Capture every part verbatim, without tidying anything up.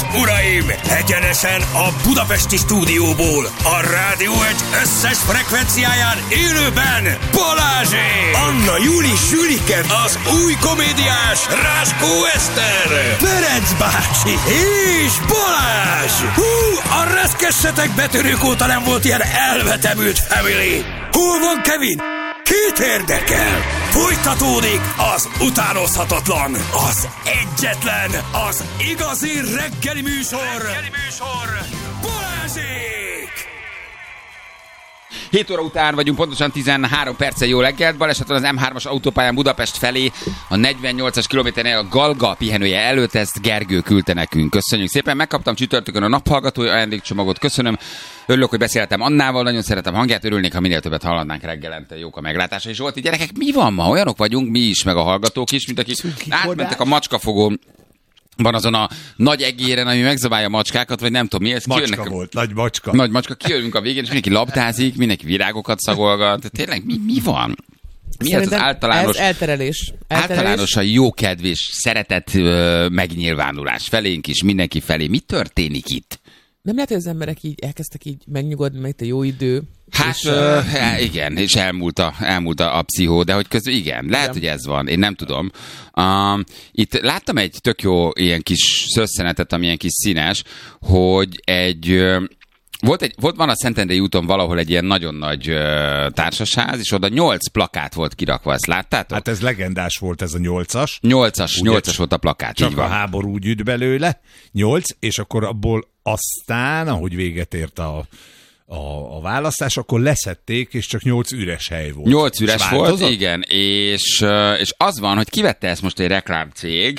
és uraim, egyenesen a budapesti stúdióból, a Rádió egy összes frekvenciáján élőben Balázsék! Anna Júli Sülike, az új komédiás Ráskó Eszter, Ferenc bácsi és Balázs! Hú, a reszkessetek betörők óta nem volt ilyen elvetemült family! Hol van Kevin? Kit érdekel? Folytatódik az utánozhatatlan, az egyetlen, az igazi reggeli műsor, reggeli műsor, Balázsék! hét óra után vagyunk, pontosan tizenhárom perccel. Jó reggelt. Baleset van az em hármas autópályán Budapest felé, a negyvennyolcas kilométernél a Galga pihenője előtt, ezt Gergő küldte nekünk. Köszönjük szépen, megkaptam csütörtökön a naphallgatói ajándékcsomagot, köszönöm. Örülök, hogy beszéltem Annával, nagyon szeretem hangját, örülnék, ha minél többet hallanánk reggelente, jók a meglátása. És Zsolti, gyerekek, mi van ma? Olyanok vagyunk, mi is, meg a hallgatók is, mint akik átmentek a macskafogón. Van azon a nagy egéren, ami megzabálja a macskákat, vagy nem tudom mi ez. Macska kijönnek, volt, nagy macska. Nagy macska, kijövünk a végén, és mindenki labdázik, mindenki virágokat szagolgat. Tényleg mi, mi van? Mi ez az általános, ez elterelés. elterelés. Általánosan jókedv és szeretet ö, megnyilvánulás felénk is, mindenki felé. Mi történik itt? Nem lehet, hogy az emberek így elkezdtek így megnyugodni, meg itt a jó idő. Hát és, ö, uh, igen, és elmúlt a, elmúlt a, a pszichó, de hogy közben igen, lehet, igen. hogy ez van, én nem tudom. Uh, itt láttam egy tök jó ilyen kis szösszenetet, ami ilyen kis színes, hogy egy... Uh, Volt egy, volt, van a Szentendrei úton valahol egy ilyen nagyon nagy uh, társasház, és oda nyolc plakát volt kirakva, ezt láttátok? Hát ez legendás volt, ez a nyolcas. Nyolcas, nyolcas volt a plakát, csak így van. A háború gyűjt belőle, nyolc, és akkor abból aztán, ahogy véget ért a, a, a választás, akkor leszették, és csak nyolc üres hely volt. Nyolc üres volt, igen, és, és az van, hogy kivette ezt most egy reklámcég,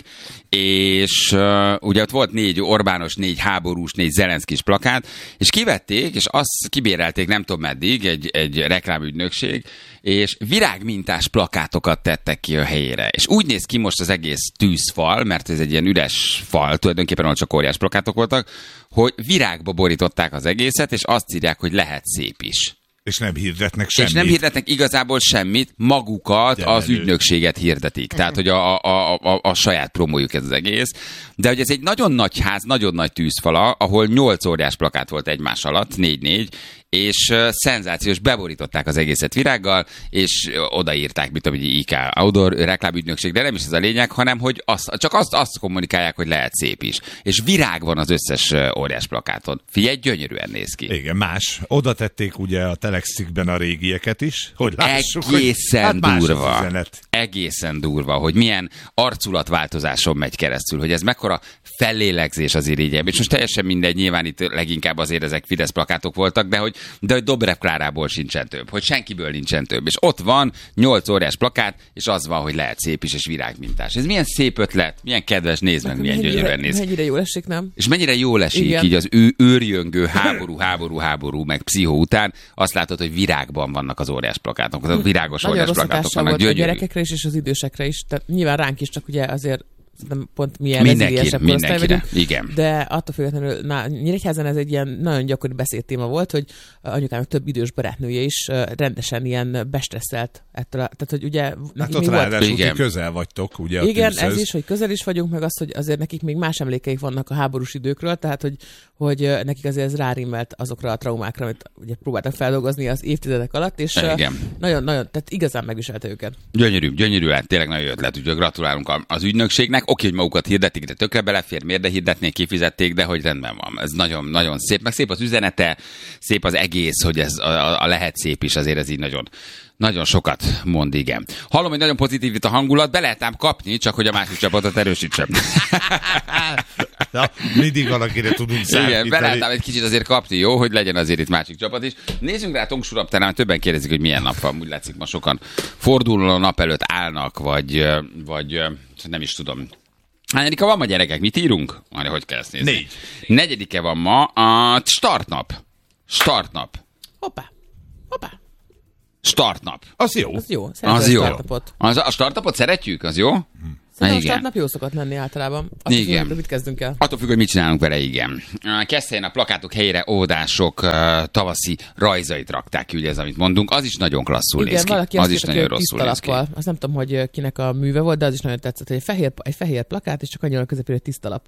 és uh, ugye ott volt négy Orbános, négy háborús, négy Zelenszkis plakát, és kivették, és azt kibérelték nem tudom meddig, egy, egy reklámügynökség, és virágmintás plakátokat tettek ki a helyére. És úgy néz ki most az egész tűzfal, mert ez egy ilyen üres fal, tulajdonképpen ott csak óriás plakátok voltak, hogy virágba borították az egészet, és azt írják, hogy lehet szép is. És nem hirdetnek semmit. És nem hirdetnek igazából semmit, magukat, Gyere az elő. ügynökséget hirdetik. Tehát, hogy a, a, a, a saját promójuk ez az egész. De hogy ez egy nagyon nagy ház, nagyon nagy tűzfala, ahol nyolc óriás plakát volt egymás alatt, négy-négy, és uh, szenzációs, beborították az egészet virággal, és uh, odaírták, mit tudom, hogy i ká Outdoor reklámügynökség, de nem is ez a lényeg, hanem hogy azt, csak azt, azt kommunikálják, hogy lehet szép is. És virág van az összes uh, óriás plakáton. Figyelj, gyönyörűen néz ki. Igen, más. Oda tették ugye a Telexikben a régieket is, hogy lássuk, egészen hogy hát durva. Egészen durva, hogy milyen arculatváltozáson megy keresztül, hogy ez mekkora fellélegzés az irigyebb. És most teljesen mindegy, nyilván itt leginkább azért ezek Fidesz plakátok voltak, de hogy, de hogy Dobrev Klárából sincsen több, hogy senkiből nincsen több. És ott van nyolc óriás plakát, és az van, hogy lehet szép is, és virágmintás. Ez milyen szép ötlet, milyen kedves, nézd meg, milyen gyönyörűen néz. Mennyire jól esik, nem? És mennyire jól esik, igen. Így az ő őrjöngő háború, háború, háború, meg pszichó után azt látod, hogy virágban vannak az óriás plakátok, az virágos nagyon óriás plakátok vannak. Nagyon a gyerekekre is, és az idősekre is. Tehát nyilván ránk is, csak ugye azért pont milyen reziliensebb korosztály vagyunk. Igen. De attól függetlenül, na, Nyíregyházan ez egy ilyen nagyon gyakori beszédtéma volt, hogy anyukámnak több idős barátnője is rendesen ilyen bestresszel ettől. A, tehát, hogy ugye... Hát ott ráadásul ti közel vagytok, ugye a igen, tűzhöz. Ez is, hogy közel is vagyunk, meg az, hogy azért nekik még más emlékeik vannak a háborús időkről, tehát, hogy, hogy nekik azért ez rárimmelt azokra a traumákra, amit ugye próbáltak feldolgozni az évtizedek alatt, és nagyon-nagyon, tehát igazán megviselte őket. Gyönyörű, gyönyörű, hát tényleg nagyon ötlet, úgyhogy gratulálunk az ügynökségnek. Oké, hogy magukat hirdetik, de tökre belefér, miért de hirdetnék, kifizették, de hogy rendben van. Ez nagyon, nagyon szép, meg szép az üzenete, szép az egész, hogy ez a, a lehet szép is, azért ez így nagyon, nagyon sokat mond, igen. Hallom, hogy nagyon pozitív itt a hangulat, be lehet ám kapni, csak hogy a másik csapatot erősítsem. Na, mindig valakire tudunk számítani. Igen, be lehet ám egy kicsit azért kapni, jó, hogy legyen azért itt másik csapat is. Nézzünk rá Tongsuraptán, mert többen kérdezik, hogy milyen nap van. Úgy látszik, ma sokan forduló nap előtt állnak, vagy, vagy nem is tudom. Hányadika van ma, gyerekek? Mit írunk? Arra, hogy kell ezt nézni? Négy. Negyedike van ma a startnap. Startnap. Hoppá. Hoppá. Startnap. Az jó. Az jó. Az jó. Startnapot. Az, a startnapot szeretjük? Az jó? Hm. Szerintem a startnap jó szokott lenni általában. Attól igen. Függ, mit kezdünk el? Attól függ, hogy mit csinálunk vele, igen. Kezdhelyen a plakátok helyére óvodások uh, tavaszi rajzait rakták ki, ugye ez, amit mondunk. Az is nagyon klasszul igen, néz ki. Valaki az azt is nagyon rosszul néz ki. Azt nem tudom, hogy kinek a műve volt, de az is nagyon tetszett, hogy egy fehér, egy fehér plakát, és csak annyira közepére tiszta lappal.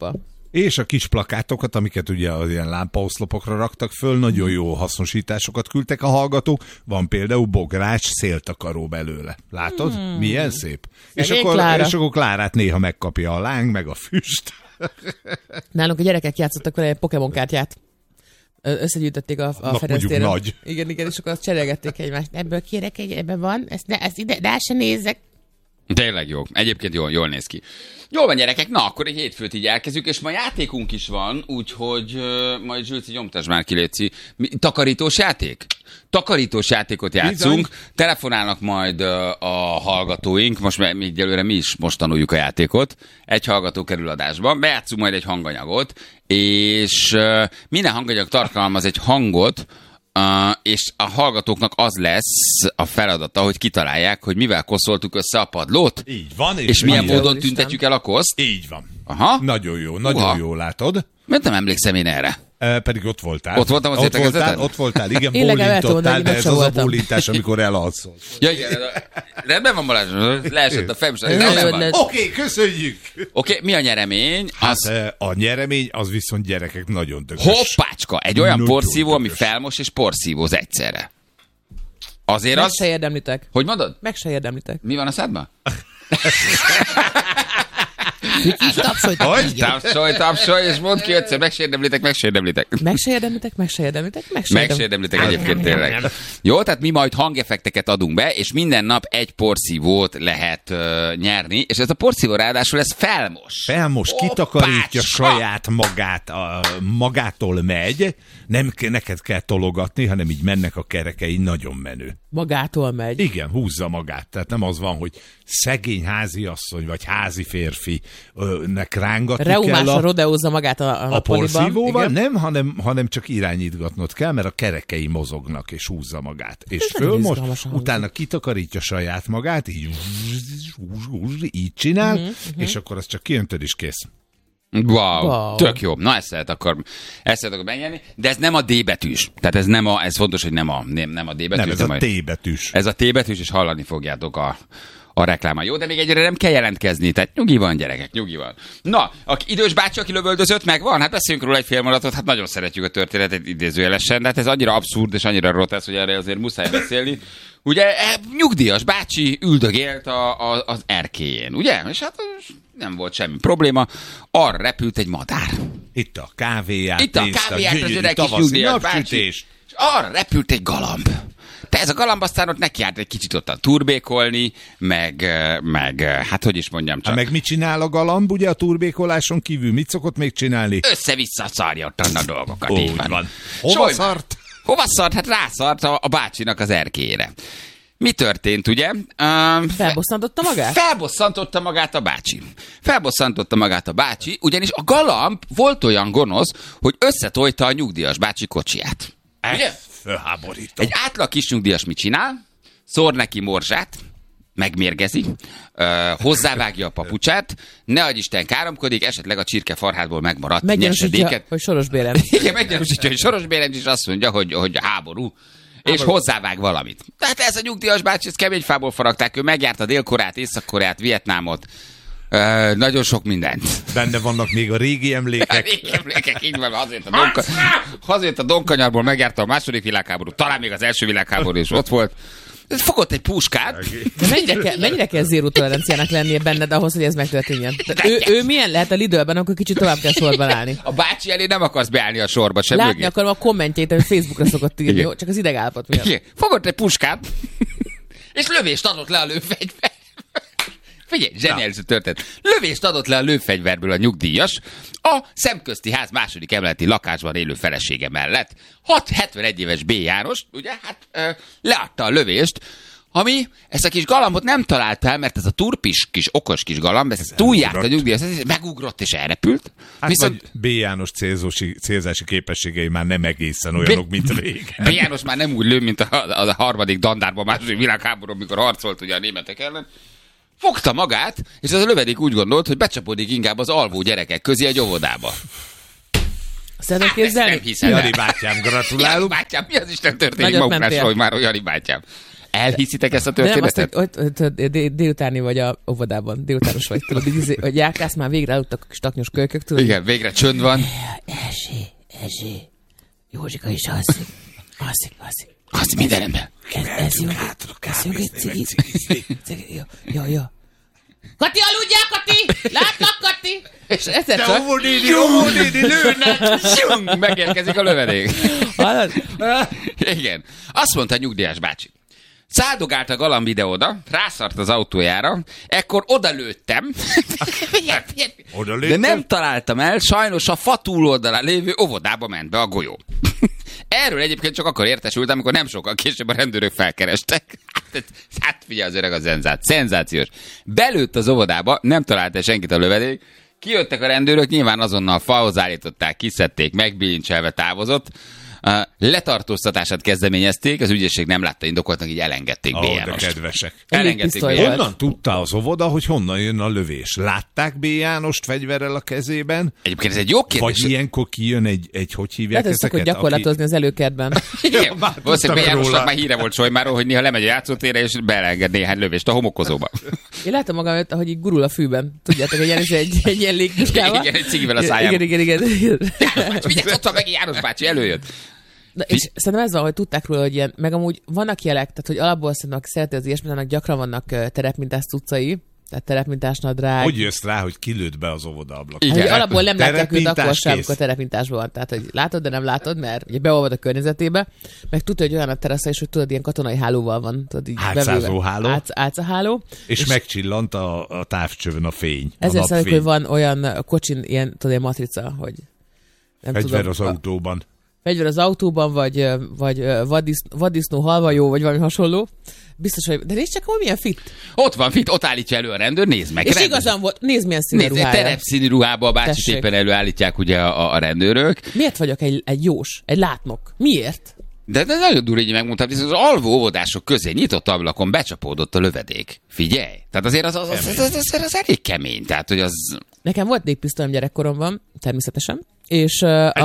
És a kis plakátokat, amiket ugye az ilyen lámpaoszlopokra raktak föl, nagyon jó hasznosításokat küldtek a hallgatók. Van például bogrács széltakaró belőle. Látod? Hmm. Milyen szép. És akkor, és akkor Klárát néha megkapja a láng, meg a füst. Nálunk a gyerekek játszottak vele egy Pokémon kártyát. Összegyűjtötték a, a Ferenc téren. Nagy. Igen, igen, és akkor azt cserélgették egymást. Ebből kérek egy, ebben van, ezt, ne, ezt ide, de se nézzek. Tényleg jó. Egyébként jól, jól néz ki. Jól van, gyerekek, na akkor egy hétfőt így elkezdjük, és ma játékunk is van, úgyhogy uh, majd Zsülci, nyomtasd már ki, léci. Mi, takarítós játék? Takarítós játékot játszunk, bizony. Telefonálnak majd uh, a hallgatóink, most még egyelőre mi is most tanuljuk a játékot, egy hallgató kerül adásba, bejátszunk majd egy hanganyagot, és uh, minden hanganyag tartalmaz egy hangot, Uh, és a hallgatóknak az lesz a feladata, hogy kitalálják, hogy mivel koszoltuk össze a padlót. Így van. És, és milyen módon tüntetjük el a koszt. Így van. Aha. Nagyon jó, nagyon Uha. jó látod. Mert nem emlékszem én erre. E, pedig ott voltál. Ott voltam az ott voltál, ott voltál, igen, bólintottál, de ez az a bólintás, amikor elalszol. Ja, igen, rendben van, Balázs, leesett a fem. Oké, okay, köszönjük. Oké, okay, mi a nyeremény? Az... Hát a nyeremény, az viszont gyerekek nagyon tökös. Hoppácska, egy olyan nagyon porszívó, tökös. Ami felmos és porszívóz egyszerre. Azért Meg az... se érdemlitek. Hogy mondod? Meg se érdemlitek. Mi van a szádban? Tapsolj, tapsolj, tapsolj, és mondd ki ötször, meg se érdemlitek, meg se érdemlitek. Meg se érdemlitek, meg se érdemlitek, meg se Meg se érdemlitek egyébként tényleg. Jó, tehát mi majd hangeffekteket adunk be, és minden nap egy porszívót lehet uh, nyerni, és ez a porszívó ráadásul ez felmos. Felmos, oh, kitakarítja pácska. Saját magát, a, magától megy, nem neked kell tologatni, hanem így mennek a kerekei, nagyon menő. Magától megy. Igen, húzza magát. Tehát nem az van, hogy szegény háziasszony, vagy házi férfi nek rángatni Reumásra kell a... rodeózza magát a, a, a porszívóval, nem, hanem, hanem csak irányítgatnod kell, mert a kerekei mozognak, és húzza magát. És fölmos, utána kitakarítja saját magát, így, így csinál, uh-huh, uh-huh. és akkor azt csak kiöntöd, és kész. Wow, wow, tök jó. Na ezt lehet akkor, ezt lehet akkor megnyerni, de ez nem a D betűs. Tehát ez nem a, ez fontos, hogy nem a, nem, nem a D betűs. Nem, ez a T betűs. Ez a T betűs, és hallani fogjátok a, a rekláma. Jó, de még egyre nem kell jelentkezni, tehát nyugi van, gyerekek, nyugi van. Na, a idős bácsi, aki lövöldözött, megvan? Hát beszéljünk róla egy fél mondatot, hát nagyon szeretjük a történetet idézőjelesen, de hát ez annyira abszurd és annyira rotesz, hogy erre azért muszáj beszélni. Ugye, nyugdíjas bácsi üldögélt a, a, az erkélyén, ugye? És hát nem volt semmi probléma. Arra repült egy madár. Itt a kávéját. Itt a kávéját az öreg kis nyugdíjas bácsi. És arra repült egy galamb. De ez a galamb aztán ott nekiállt egy kicsit ottan turbékolni, meg, meg, hát hogy is mondjam csak. Hát meg mit csinál a galamb, ugye a turbékoláson kívül? Mit szokott még csinálni? Össze-vissza szarja ott a dolgokat. Ó, így van. van. Hova szart? Hova szart? Hát rászart a, a bácsinak az erkélyére. Mi történt, ugye? Uh, Felbosszantotta magát? Felbosszantotta magát a bácsi. Felbosszantotta magát a bácsi, ugyanis a galamb volt olyan gonosz, hogy összetojta a nyugdíjas bácsi kocsiját. Ugye? Fölháborító. Egy átlag kis nyugdíjas mit csinál? Szór neki morzsát, megmérgezi, uh, hozzávágja a papucsát, ne adj Isten káromkodik, esetleg a csirke farhádból megmaradt meggyanúsítja, hogy Soros Bélem. Igen, meggyanúsítja, hogy Soros Bélem is azt mondja, hogy, hogy háború. És hozzávág valamit. Tehát ez a nyugdíjas bácsi, ez kemény fából faragták, ő megjárta Dél-Koreát, Észak-Koreát, Vietnámot, uh, nagyon sok mindent. Benne vannak még a régi emlékek. A régi emlékek, így van, azért a, donka, azért a Donkanyarból megjárta a második világháború, talán még az első világháború is ott volt. Fogott egy puskát. De mennyire kell, mennyire kell zéró toleranciának lennie benned ahhoz, hogy ez megtörténjen? Ő, ő milyen lehet a Lidlben, akkor kicsit tovább kell sorban állni? A bácsi elé nem akarsz beállni a sorba, sem látni mögé. akarom a kommentjét, amit Facebookra szokott írni, jó? Csak az idegállapot miatt. Igen. Fogott egy puskát, és lövést adott le a lőfegyver. Figyelj, zseniális történet. Lövést adott le a lőfegyverből a nyugdíjas a Szemközti Ház második emeleti lakásban élő felesége mellett. hat hetvenegy éves B. János, ugye, hát ö, leadta a lövést, ami ezt a kis galambot nem találta el, mert ez a turpis kis, okos kis galamb, ez, ez túljárt a nyugdíjas, ez megugrott és elrepült. Hát viszont B. János célzósi, célzási képességei már nem egészen olyanok, B... mint régen. B. János már nem úgy lő, mint a, a, a harmadik dandárban, második világháború, amikor harcolt ugye a németek ellen. Fogta magát, és az a lövedék úgy gondolt, hogy becsapódik inkább az alvó gyerekek közé egy óvodába. Szeretném képzelni? Nem hiszem. Jani bátyám, gratulálunk. Jani bátyám, mi az Isten történik maguknásról, hogy már Jani bátyám? Elhiszitek ezt a történetet? Nem, azt, hogy dél, délutáni vagy a óvodában, délutános vagy, tudod, hogy járkálsz, már végre eludtak a kis taknyos kölykök, tudod? Igen, végre csönd van. Erzsé, Erzsé, Józsika is alszik, alszik, alszik. Alszik minden ember. Kezdjünk egy cigit. Jó, jó, jó. Kati, aludjál, Kati! Látlak, Kati! És egyszer csak... Óvó néni, óvó néni, lőnek! Megérkezik a lövedék. Igen. Azt mondta a nyugdíjas bácsi. Száldogált a galamb ide-oda, rászart az autójára, ekkor odalőttem, de nem találtam el, sajnos a fa túloldalán lévő óvodába ment be a golyó. Erről egyébként csak akkor értesültem, amikor nem sokkal később a rendőrök felkerestek. Hát figyelj, az öreg a szenzát, szenzációs. Belőtt az óvodába, nem találta senkit a lövedék, kijöttek a rendőrök, nyilván azonnal falhoz állították, kiszedték, megbilincselve távozott. Uh, letartóztatását kezdeményezték, az ügyészség nem látta indokoltnak, így elengedték Ó, bé de Jánost. kedvesek. Elengedték bé Jánost. Honnan tudta az óvoda, hogy honnan jön a lövés? Látták bé Jánost fegyverrel a kezében? Egyébként ez egy jó kérdés. Vagy ilyenkor kijön egy, egy hogy hívják lehet, ezeket? Lehet, gyakorlatozni aki... az előkertben. Igen, valószínűleg bé Jánosnak már híre volt Solymáról, hogy néha lemegy a játszótérre, és beelenged néhány lövést a homokozóba. Én látom magam, hogy így gurul a fűben. Tudjátok, hogy János egy, egy ilyen légpuskával. Igen, egy cigivel a szájában. Igen, igen, igen. Vigyázz, ott van meg János bácsi, előjött. Na, és szerintem ez van, hogy tudták róla, hogy ilyen, meg amúgy vannak jelek, tehát hogy alapból szerintem, aki szereti az ilyesmit, annak gyakran vannak terepmintás cuccai, tehát terepmintás nadrág. Hogy jössz rá, hogy kilőtt be az óvoda ablakot? Igen. Hogy alapból nem látják őt akkor sem, kész. amikor terepmintásban van. Tehát, hogy látod, de nem látod, mert ugye beolvad a környezetébe, meg tudja, hogy olyan a terasza is, hogy tudod, ilyen katonai hálóval van. Tudod, így átszázó háló. Átsz, átszaháló. És, és megcsillant a, a távcsövön a fény. Ezért szeretik, hogy van olyan kocsin, ilyen, tudod, ilyen matrica, hogy nem fegyver tudom, az autóban. Fegyver az autóban, vagy, vagy vaddisznó, vaddisznó halvajó, vagy valami hasonló. Biztos, hogy... De nézd csak, hogy milyen fit. Ott van fit, ott állítja elő a rendőr, nézd meg. És rendőr. igazán volt, nézd milyen színű ruhája. Terepszínű ruhába a bácsi szépen előállítják ugye a, a rendőrök. Miért vagyok egy, egy jós, egy látnok? Miért? De, de nagyon durva, így megmondtam, hogy az alvó óvodások közé nyitott ablakon becsapódott a lövedék. Figyelj! Tehát azért az, az, az, az, az, az, az elég kemény. Tehát, hogy az... Nekem volt légpisztolyom gyerekkoromban, természetesen. És uh, a...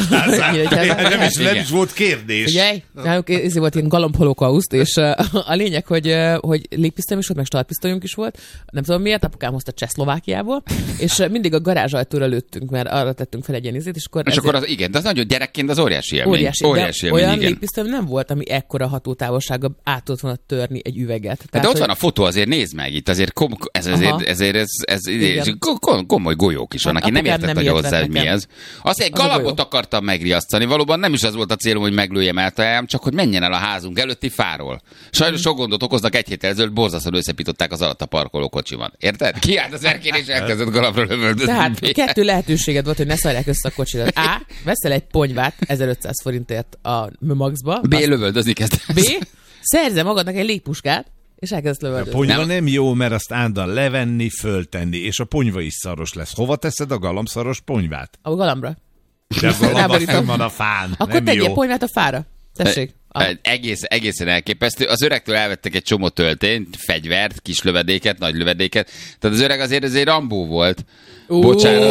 nem, is, nem is volt kérdés. Figyelj, nálunk ez volt ilyen galamb holokauszt, és uh, a lényeg, hogy, uh, hogy légpisztolyom is volt, meg startpisztolyunk is volt. Nem tudom miért, apukám hozta Csehszlovákiából, és uh, mindig a garázsajtóra lőttünk, mert arra tettünk fel egy ilyen izét, és akkor... És ezért... akkor az, igen, de az nagyon gyerekként az óriási élmény. Óriási, óriási élmény, olyan igen. légpisztolyom nem volt, ami ekkora hatótávolsággal át tudott volna törni egy üveget. Tehát, de ott hogy... van a fotó, azért nézd meg, itt azért kom, ez, ezért, ezért ez, ez, ez komoly golyók is vannak, aki nem értett, hogy hozzá, hogy mi ez. Azt egy galambot akartam megriasztani, valóban nem is az volt a célom, hogy meglőjem eltajám, csak hogy menjen el a házunk előtti fáról. Sajnos sok gondot okoznak, egy héttel ezelőtt borzasztóan összepították az alatt a parkoló kocsiban. Érted? Kiállt az erkén és elkezdett galambra lövöldözni. Tehát kettő lehetőséged volt, hogy ne szarják össze a kocsidat. A. Veszel egy ponyvát ezerötszáz forintért a Maxba. B. Lövöldözni kezdesz. B. Szerze magadnak egy légpuskát, és elkezdesz lövöldözni. A ponyva nem. nem jó, mert azt állandóan levenni, föltenni, és a ponyva is szaros lesz. Hova teszed a galambszaros ponyvát? A galambra. De a galamba fenn van a fán. Akkor tegyél ponyvát a fára. Tessék. Ah. Egész, egészen elképesztő. Az öregtől elvettek egy csomó töltényt, fegyvert, kis lövedéket, nagy lövedéket. Tehát az öreg azért azért Rambó volt. Uh, Bocsánat.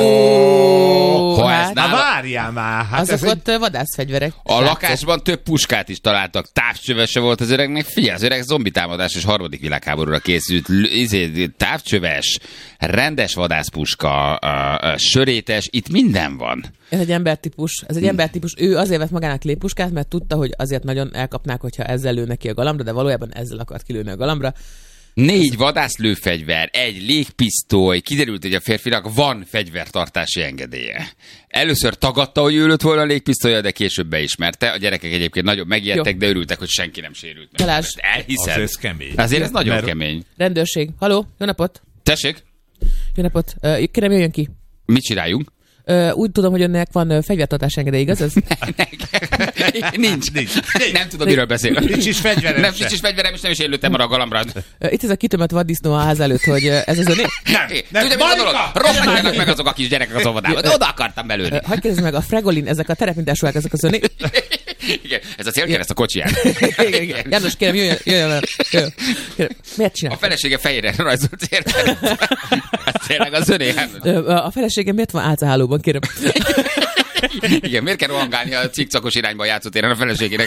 Ha hát, ez nála... Várjál már. Hát azok ott egy... vadászfegyverek. A látszott. Lakásban több puskát is találtak. Távcsövese volt az öregnek. Figyelj, az öreg zombitámadás és harmadik világháborúra készült. Izé, távcsöves, rendes vadászpuska, a, a sörétes, itt minden van. Ez egy embertípus. Ez egy hmm. embertípus. Ő azért vett magának légpuskát, mert tudta, hogy azért nagyon elkapnák, hogyha ezzel lő neki a galambra, de valójában ezzel akart kilőni a galambra. Négy vadászlőfegyver, egy légpisztoly, kiderült, hogy a férfinak van fegyvertartási engedélye. Először tagadta, hogy ő lőtt volna a légpisztolya, de később beismerte. A gyerekek egyébként nagyon megijedtek, de örültek, hogy senki nem sérült meg. Találj. Elhiszed. Azért ez kemény. Azért ez nagyon Mert... kemény. Rendőrség. Haló, jó napot. Tessék? Jó napot. Uh, kérem, jöjjön ki. Mit csináljunk? Uh, úgy tudom, hogy önnek van uh, fegyvertartási engedély, igaz ez? nincs. nincs. Nem tudom, miről beszél. Nincs is fegyverem nem, nincs is fegyverem, és nem is én lőttem arra a galambra. Uh, itt ez a kitömött vaddisznó a ház előtt, hogy uh, ez az öné? Nem, nem. Tudja, mi a dolog? Rohanjanak meg azok a kis gyerekek az óvodába. De oda akartam belőni. Uh, hagyj kérdezni meg, a Fregolin, ezek a terepintásúak, ezek az öné? Igen, ez a célkereszt a kocsiján. Igen. János, kérem, jöjjön, jöjjön el. Jöjjön. Kérem. Miért csinál? A felesége fejére rajzolt érted. Ez tényleg az öné. A felesége miért van álcahálóban, kérem? Igen, miért kell rohangálni a cikcakos irányba a játszótéren a feleségének?